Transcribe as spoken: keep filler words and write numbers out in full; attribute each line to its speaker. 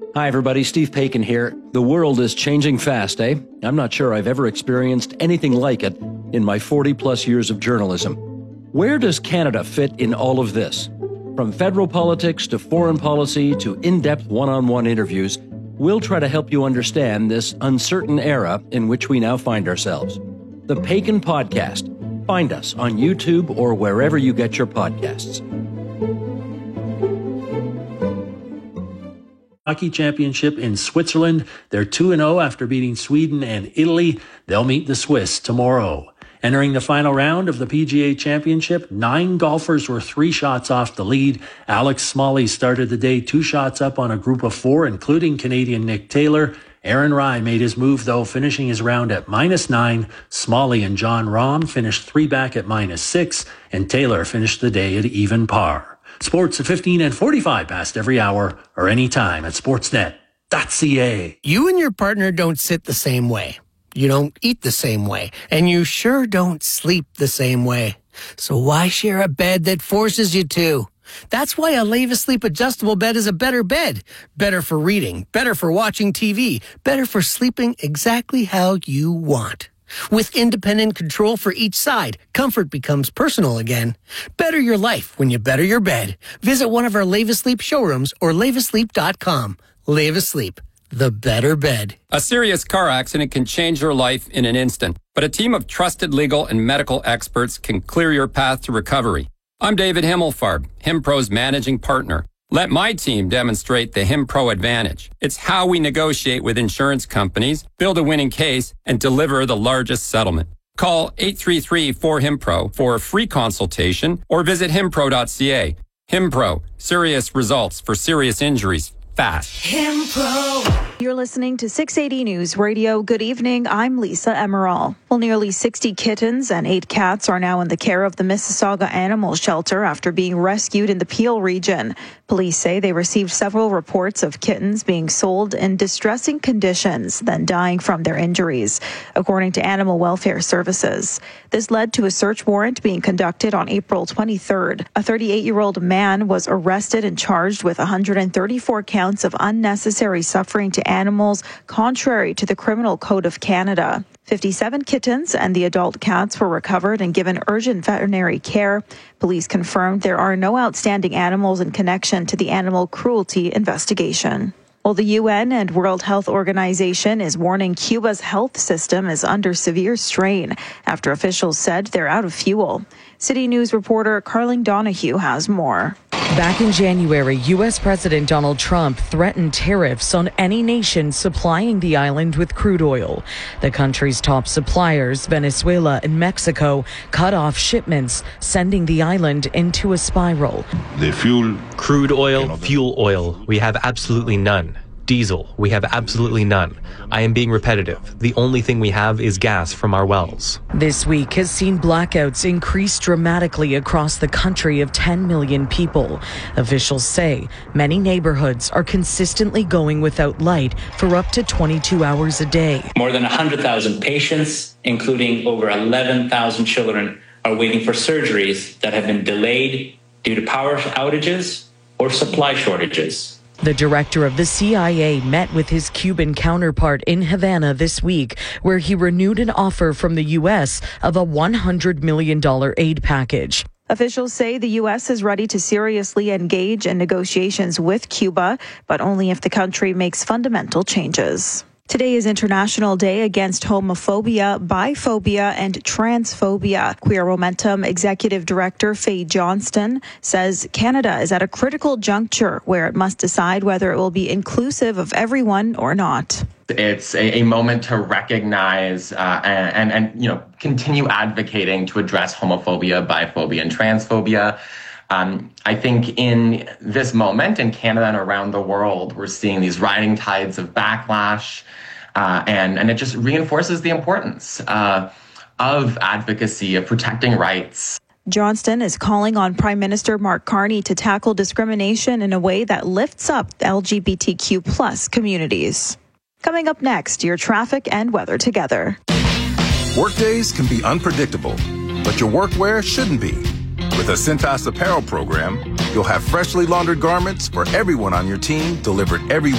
Speaker 1: Hi, everybody. Steve Paikin here. The world is changing fast, eh? I'm not sure I've ever experienced anything like it in my forty-plus years of journalism. Where does Canada fit in all of this? From federal politics to foreign policy to in-depth one-on-one interviews, we'll try to help you understand this uncertain era in which we now find ourselves. The Paikin Podcast. Find us on YouTube or wherever you get your podcasts.
Speaker 2: Hockey Championship in Switzerland. They're two and oh after beating Sweden and Italy. They'll meet the Swiss tomorrow. Entering the final round of the P G A Championship, nine golfers were three shots off the lead. Alex Smalley started the day two shots up on a group of four, including Canadian Nick Taylor. Aaron Rai made his move, though, finishing his round at minus nine. Smalley and John Rahm finished three back at minus six, and Taylor finished the day at even par. Sports at fifteen and forty-five past every hour or anytime at sportsnet dot c a.
Speaker 3: You and your partner don't sit the same way. You don't eat the same way. And you sure don't sleep the same way. So why share a bed that forces you to? That's why a Leva Sleep adjustable bed is a better bed. Better for reading, better for watching T V, better for sleeping exactly how you want. With independent control for each side, comfort becomes personal again. Better your life when you better your bed. Visit one of our Leva Sleep showrooms or leva sleep dot com. Leva Sleep, the better bed.
Speaker 4: A serious car accident can change your life in an instant, but a team of trusted legal and medical experts can clear your path to recovery. I'm David Himmelfarb, HimPro's managing partner. Let my team demonstrate the HimPro advantage. It's how we negotiate with insurance companies, build a winning case, and deliver the largest settlement. Call eight three three, four, HIMPRO for a free consultation or visit himpro dot c a. HimPro, serious results for serious injuries fast.
Speaker 5: HimPro. You're listening to six eighty News Radio. Good evening. I'm Lisa Emerald. Well, nearly sixty kittens and eight cats are now in the care of the Mississauga Animal Shelter after being rescued in the Peel region. Police say they received several reports of kittens being sold in distressing conditions, then dying from their injuries, according to Animal Welfare Services. This led to a search warrant being conducted on April twenty-third. A thirty-eight-year-old man was arrested and charged with one hundred thirty-four counts of unnecessary suffering to animals, contrary to the Criminal Code of Canada. fifty-seven kittens and the adult cats were recovered and given urgent veterinary care. Police confirmed there are no outstanding animals in connection to the animal cruelty investigation. Well, the U N and World Health Organization is warning Cuba's health system is under severe strain after officials said they're out of fuel. City News reporter Carling Donahue has more.
Speaker 6: Back in January, U S President Donald Trump threatened tariffs on any nation supplying the island with crude oil. The country's top suppliers, Venezuela and Mexico, cut off shipments, sending the island into a spiral.
Speaker 7: The fuel,
Speaker 8: crude oil, fuel oil, we have absolutely none. Diesel, we have absolutely none. I am being repetitive. The only thing we have is gas from our wells.
Speaker 6: This week has seen blackouts increase dramatically across the country of ten million people. Officials say many neighborhoods are consistently going without light for up to twenty-two hours a day.
Speaker 9: More than one hundred thousand patients, including over eleven thousand children, are waiting for surgeries that have been delayed due to power outages or supply shortages.
Speaker 6: The director of the C I A met with his Cuban counterpart in Havana this week, where he renewed an offer from the U S of a one hundred million dollars aid package.
Speaker 5: Officials say the U S is ready to seriously engage in negotiations with Cuba, but only if the country makes fundamental changes. Today is International Day Against Homophobia, Biphobia, and Transphobia. Queer Momentum Executive Director Faye Johnston says Canada is at a critical juncture where it must decide whether it will be inclusive of everyone or not.
Speaker 10: It's a, a moment to recognize uh, and, and, and, you know, continue advocating to address homophobia, biphobia, and transphobia. Um, I think in this moment in Canada and around the world, we're seeing these rising tides of backlash, uh, and, and it just reinforces the importance uh, of advocacy, of protecting rights.
Speaker 5: Johnston is calling on Prime Minister Mark Carney to tackle discrimination in a way that lifts up L G B T Q plus communities. Coming up next, your traffic and weather together.
Speaker 11: Workdays can be unpredictable, but your workwear shouldn't be. With a Cintas apparel program, you'll have freshly laundered garments for everyone on your team delivered every